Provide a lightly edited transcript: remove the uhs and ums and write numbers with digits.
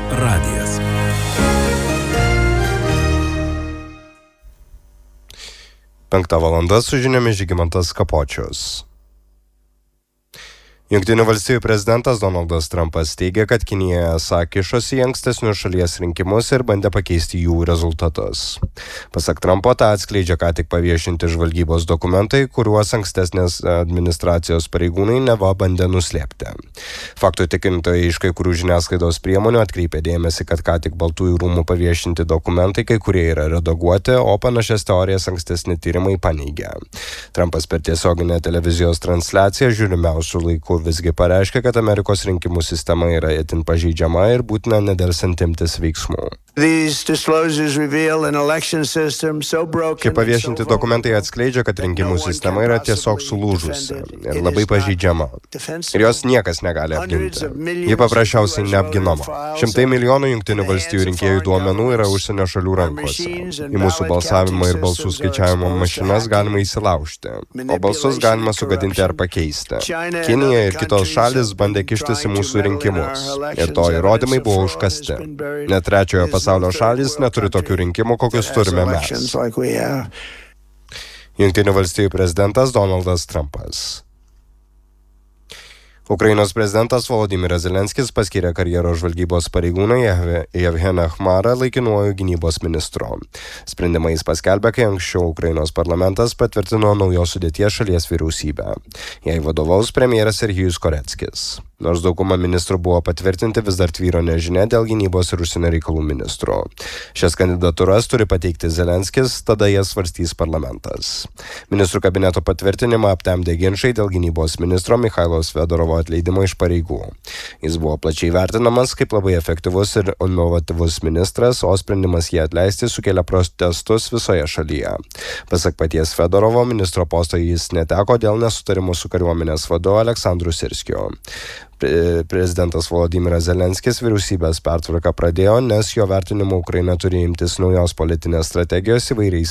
radijas. Penktą valandą su žiniomis Žygimantas Kapočius. Jungtinių valstijų prezidentas Donaldas Trumpas teigia, kad Kinija esą kišosi į ankstesnius šalies rinkimus ir bandė pakeisti jų rezultatus. Pasak Trumpo, tą atskleidžia ką tik paviešinti žvalgybos dokumentai, kuriuos ankstesnės administracijos pareigūnai neva bandė nuslėpti. Faktų tikrintojai iš kai kurių žiniasklaidos priemonių atkreipė dėmesį, kad ką tik Baltųjų rūmų paviešinti dokumentai kai kurie yra redaguoti, o panašias teorijas ankstesni tyrimai paneigia. Trumpas per tiesioginę televizijos transliaciją žiūrimiausių laikų visgi pareiškia, kad Amerikos rinkimų sistema yra itin pažeidžiama ir būtina nedelsiant imtis veiksmų. Kaip paviešinti dokumentai atskleidžia, kad rinkimų sistema yra tiesiog sulūžusi ir labai pažeidžiama. Ir jos niekas negali apginti. Ji paprasčiausiai neapginama. Šimtai milijonų Jungtinių valstijų rinkėjų duomenų yra užsienio šalių rankose. Į mūsų balsavimą ir balsų skaičiavimo mašinas galima įsilaužti, o balsus galima sugadinti ar pakeisti. Kinija ir kitos šalis bandė kištis į mūsų rinkimus. Ir to įrodymai buvo užkasti. Net trečiojo pasaulio šalis neturi tokių rinkimų, kokius turime mes. Jungtinių valstijų prezidentas Donaldas Trumpas. Ukrainos prezidentas Volodymyras Zelenskis paskyrė karjeros žvalgybos pareigūną Jevgeną Chmarą laikinuoju gynybos ministru. Sprendimą jis paskelbė, kai anksčiau Ukrainos parlamentas patvirtino naujos sudėties šalies vyriausybę. Jai vadovaus premjeras Serhijus Koreckis. Nors dauguma ministrų buvo patvirtinti, vis dar tvyro nežinia dėl gynybos ir užsienio reikalų ministrų. Šias kandidatūras turi pateikti Zelenskis, tada jas svarstys parlamentas. Ministrų kabineto patvirtinimą aptemdė ginčai dėl gynybos ministro Michailo Fedorovo atleidimo iš pareigų. Jis buvo plačiai vertinamas kaip labai efektyvus ir inovatyvus ministras, o sprendimas jį atleisti sukėlė protestus visoje šalyje. Pasak paties Fedorovo, ministro posto jis neteko dėl nesutarimų su kariuomenės vadu Aleksandru Sirskiu. Prezidentas Volodymyras Zelenskis vyriausybės pertvarką pradėjo, nes jo vertinimu Ukraina turi imtis naujos politinės strategijos įvairiais